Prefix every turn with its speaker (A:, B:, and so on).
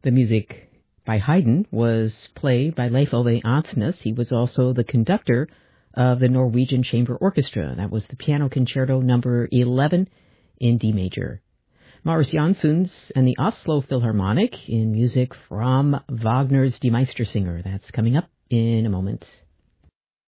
A: The music by Haydn was played by Leif Ove Andsnes. He was also the conductor of the Norwegian Chamber Orchestra. That was the Piano Concerto number 11 in D major. Maurice Janssens and the Oslo Philharmonic in music from Wagner's Die Meistersinger. That's coming up in a moment.